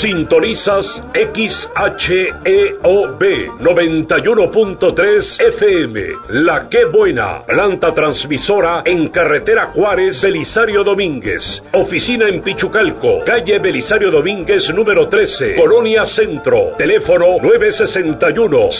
Sintonizas XHEOB 91.3 FM. La Qué Buena, planta transmisora en carretera Juárez, Belisario Domínguez. Oficina en Pichucalco, calle Belisario Domínguez número 13, Colonia Centro. Teléfono 961